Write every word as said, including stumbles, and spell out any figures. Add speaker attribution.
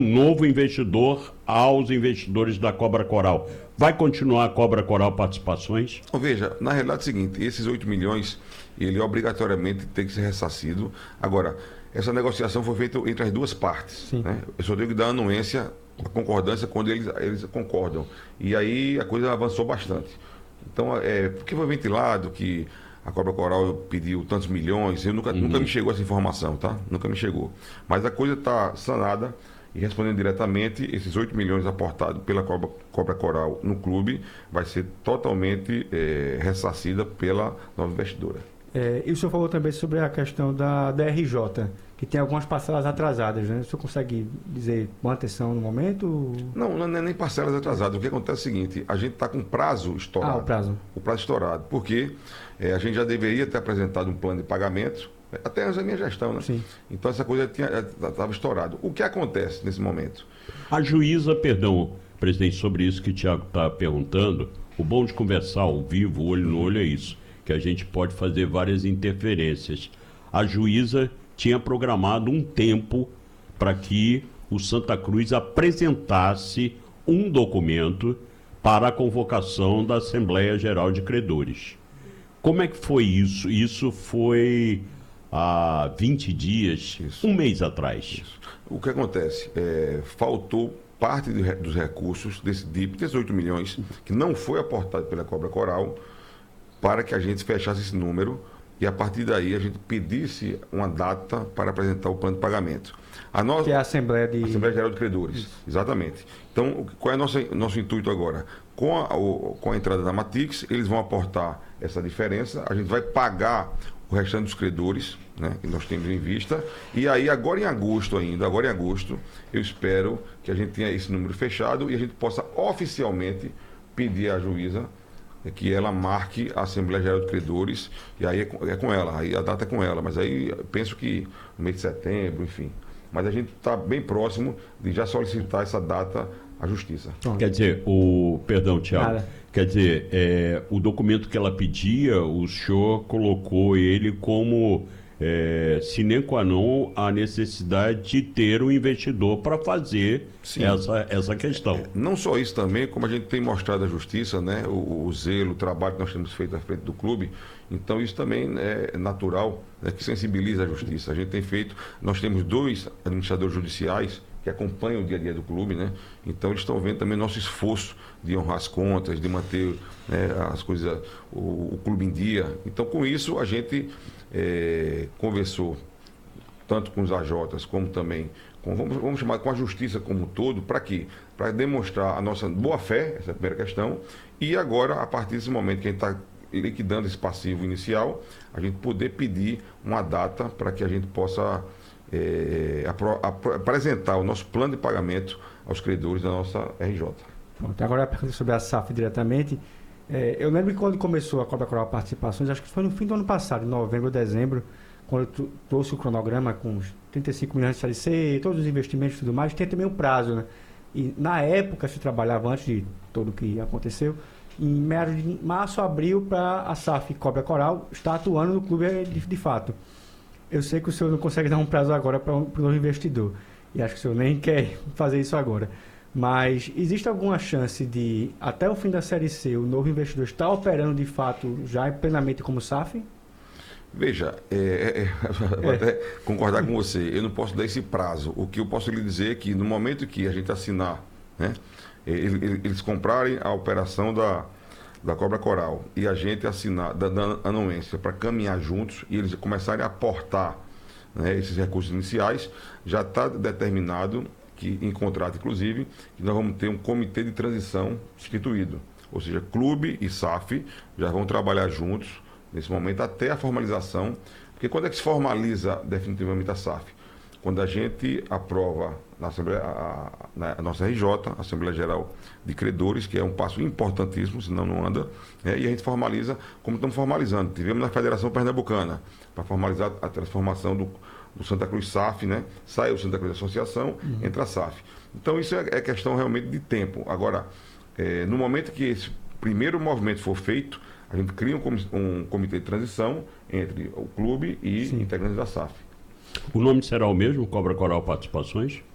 Speaker 1: novo investidor aos investidores da Cobra Coral. Vai continuar a Cobra Coral Participações?
Speaker 2: Então, veja, na realidade é o seguinte, esses oito milhões, ele obrigatoriamente tem que ser ressarcido. Agora, essa negociação foi feita entre as duas partes. Né? Eu só tenho que dar anuência, a concordância, quando eles, eles concordam. E aí a coisa avançou bastante. Então, é, porque foi ventilado que a Cobra Coral pediu tantos milhões, eu nunca, uhum. nunca me chegou essa informação, tá? Nunca me chegou. Mas a coisa está sanada. E respondendo diretamente, esses oito milhões aportados pela Cobra, Cobra Coral no clube vai ser totalmente é, ressarcida pela nova investidora.
Speaker 3: É, e o senhor falou também sobre a questão da, da R J, que tem algumas parcelas atrasadas, né? O senhor consegue dizer quantas são no momento?
Speaker 2: Não, não é nem parcelas atrasadas. O que acontece é o seguinte, a gente está com prazo estourado.
Speaker 3: Ah, o prazo.
Speaker 2: O prazo estourado, porque é, a gente já deveria ter apresentado um plano de pagamento, até antes da minha gestão, né?
Speaker 3: Sim.
Speaker 2: Então essa coisa estava estourada. O que acontece nesse momento?
Speaker 1: A juíza, perdão, presidente, sobre isso que o Tiago está perguntando, o bom de conversar ao vivo, olho no olho, é isso, que a gente pode fazer várias interferências. A juíza tinha programado um tempo para que o Santa Cruz apresentasse um documento para a convocação da Assembleia Geral de Credores. Como é que foi isso? Isso foi há vinte dias, isso. um mês atrás.
Speaker 2: Isso. O que acontece? É, faltou parte de, dos recursos desse D I P, desses oito milhões, que não foi aportado pela Cobra Coral, para que a gente fechasse esse número e a partir daí a gente pedisse uma data para apresentar o plano de pagamento.
Speaker 3: A nossa, que é a Assembleia, de...
Speaker 2: Assembleia Geral de Credores. Isso. Exatamente. Então, qual é o nosso, nosso intuito agora? Com a, o, com a entrada da Matix, eles vão aportar essa diferença, a gente vai pagar o restante dos credores, né, que nós temos em vista, e aí agora em agosto ainda, agora em agosto, eu espero que a gente tenha esse número fechado e a gente possa oficialmente pedir à juíza que ela marque a Assembleia Geral de Credores, e aí é com, é com ela, aí a data é com ela, mas aí penso que no mês de setembro, enfim. Mas a gente está bem próximo de já solicitar essa data à Justiça.
Speaker 1: Quer dizer, o... Perdão, Tiago. Nada. Quer dizer, é, o documento que ela pedia, o senhor colocou ele como é, sine qua non a necessidade de ter um investidor para fazer essa, essa questão. É,
Speaker 2: não só isso também, como a gente tem mostrado à Justiça, né, o, o zelo, o trabalho que nós temos feito à frente do clube, então isso também é natural, né, que sensibiliza a Justiça. A gente tem feito, nós temos dois administradores judiciais que acompanham o dia a dia do clube, né? Então eles estão vendo também nosso esforço de honrar as contas, de manter, né, as coisas, o, o clube em dia. Então com isso a gente é, conversou tanto com os A Js como também com, vamos, vamos chamar com a Justiça como um todo, para quê? Para demonstrar a nossa boa fé, essa é a primeira questão, e agora a partir desse momento que a gente está liquidando esse passivo inicial, a gente poder pedir uma data para que a gente possa É, apro, apro, apresentar o nosso plano de pagamento aos credores da nossa R J.
Speaker 3: Pronto, agora a pergunta sobre a S A F diretamente. É, eu lembro que quando começou a Cobra Coral Participações, acho que foi no fim do ano passado, em novembro, dezembro, quando eu trouxe o cronograma com os trinta e cinco milhões de C L C, todos os investimentos e tudo mais, tem também o prazo, né? E na época se trabalhava, antes de tudo o que aconteceu, em meados de março, abril, para a S A F Cobra Coral estar atuando no clube de, de fato. Eu sei que o senhor não consegue dar um prazo agora para o novo investidor, e acho que o senhor nem quer fazer isso agora. Mas existe alguma chance de, até o fim da Série C, o novo investidor estar operando de fato já plenamente como S A F?
Speaker 2: Veja, é, é, é, vou até concordar com você, eu não posso dar esse prazo. O que eu posso lhe dizer é que no momento que a gente assinar, né, eles comprarem a operação da... da Cobra Coral e a gente assinar, dando anuência para caminhar juntos e eles começarem a aportar, né, esses recursos iniciais, já está determinado, que, em contrato inclusive, que nós vamos ter um comitê de transição instituído. Ou seja, clube e S A F já vão trabalhar juntos nesse momento até a formalização. Porque quando é que se formaliza definitivamente a S A F? Quando a gente aprova na, Assembleia, a, na a nossa R J, Assembleia Geral de Credores, que é um passo importantíssimo, senão não anda, né, e a gente formaliza como estamos formalizando. Tivemos na Federação Pernambucana, para formalizar a transformação do, do Santa Cruz S A F, né? Saiu o Santa Cruz Associação, uhum. entra a S A F. Então isso é, é questão realmente de tempo. Agora, é, no momento que esse primeiro movimento for feito, a gente cria um, um comitê de transição entre o clube e Sim. integrantes da S A F.
Speaker 1: O nome será o mesmo, Cobra Coral Participações?